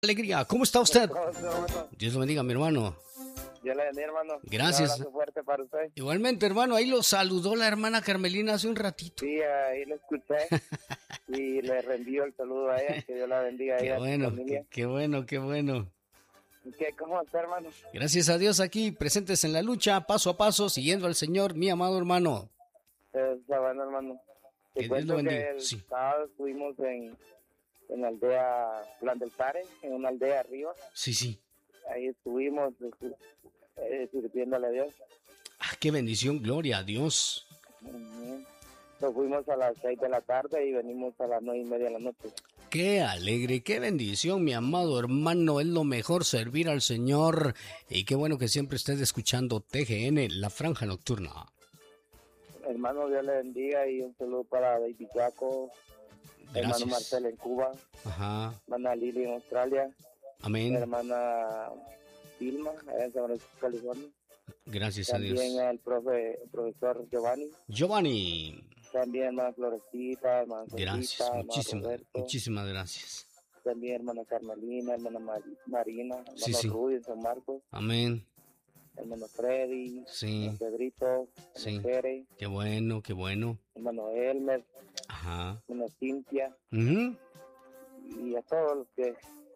Alegría, ¿cómo está usted? ¿Cómo está, hermano? Dios lo bendiga, mi hermano. Dios le bendiga, hermano. Gracias. Un abrazo fuerte para usted. Igualmente, hermano, ahí lo saludó la hermana Carmelina hace un ratito. Sí, ahí lo escuché y le reenvío el saludo a ella. Que Dios la bendiga a ella. Qué a su bueno, familia. qué bueno, qué bueno. ¿Cómo está, hermano? Gracias a Dios aquí, presentes en la lucha, paso a paso, siguiendo al Señor, mi amado hermano. Está bueno, hermano. Que Te Dios lo cuento bendiga. que el Sí. sábado estuvimos en la aldea Plan del Tare, en una aldea arriba. Sí. Ahí estuvimos sirviéndole a Dios. Ah, qué bendición, gloria a Dios. Ujú. Nos fuimos a las 6 de la tarde y venimos a las 9:30 de la noche. Qué alegre, qué bendición, mi amado hermano. Es lo mejor servir al Señor. Y qué bueno que siempre estés escuchando TGN, la franja nocturna. Hermano, Dios le bendiga y un saludo para David Jaco, hermano Gracias. Marcelo en Cuba, Ajá, hermana Lili en Australia, amén. hermana Vilma allá en San Francisco, California, Gracias a Dios. también el profesor Giovanni, Giovanni, también hermana Florecita, hermana gracias, Solita, hermano Roberto, muchísimas gracias. también hermana Carmelina, hermana Marina, hermano Sí. Rudy en San Marcos, Amén, hermano Freddy, sí, hermano Pedrito, sí. hermano Pere, qué bueno, qué bueno. hermano Elmer, Ajá. hermano Cintia, Ujú. y a todos los que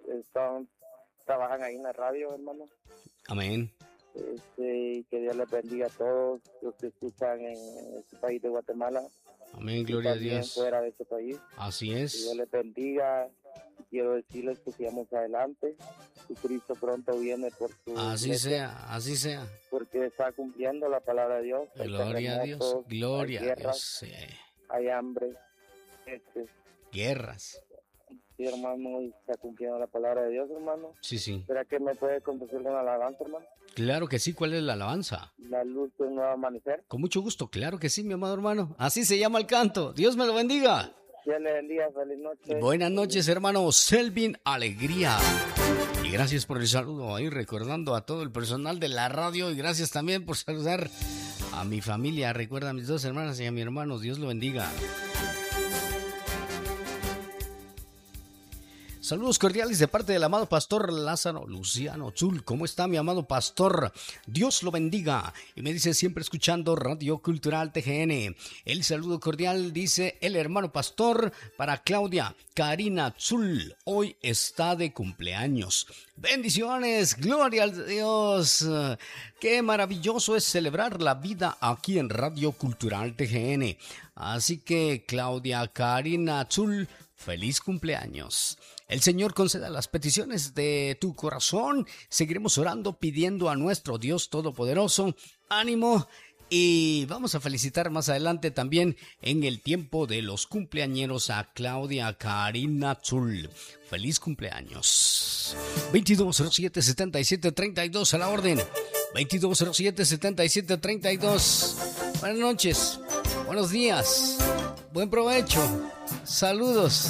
trabajan ahí en la radio, hermano. Amén. Que Dios les bendiga a todos los que escuchan en este país de Guatemala. Amén, Y gloria a también Dios. fuera de este país. Así Que es. Dios les bendiga. Quiero decirles que sigamos adelante. Cristo pronto viene por su Así iglesia, sea, así sea. porque está cumpliendo la palabra de Dios. Hay Gloria a Dios, terremotos, gloria hay a guerras, Dios. Sí. hay hambre. Guerras. Sí, hermano, y está cumpliendo la palabra de Dios, hermano. Sí. ¿Será que me puede complacer con alabanza, hermano? Claro que sí, ¿cuál es la alabanza? La luz de un nuevo amanecer. Con mucho gusto, claro que sí, mi amado hermano. Así se llama el canto. Dios me lo bendiga. Dios le bendiga, feliz noche. Buenas noches, hermano Selvin Alegría. Y gracias por el saludo ahí, recordando a todo el personal de la radio. Y gracias también por saludar a mi familia. Recuerda a mis dos hermanas y a mi hermano. Dios lo bendiga. Saludos cordiales de parte del amado pastor Lázaro Luciano Zul. ¿Cómo está mi amado pastor? Dios lo bendiga. Y me dice siempre escuchando Radio Cultural TGN. El saludo cordial dice el hermano pastor para Claudia Karina Zul. Hoy está de cumpleaños. Bendiciones, gloria a Dios. Qué maravilloso es celebrar la vida aquí en Radio Cultural TGN. Así que Claudia Karina Zul, feliz cumpleaños. El Señor conceda las peticiones de tu corazón. Seguiremos orando, pidiendo a nuestro Dios Todopoderoso ánimo. Y vamos a felicitar más adelante también en el tiempo de los cumpleañeros a Claudia Karina Zul. Feliz cumpleaños. 2207-7732 a la orden. 2207-7732. Buenas noches. Buenos días. Buen provecho. Saludos.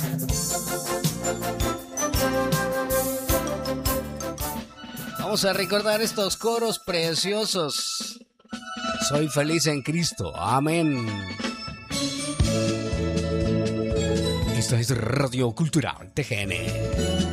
Vamos a recordar estos coros preciosos. Soy feliz en Cristo. Amén. Esta es Radio Cultural TGN.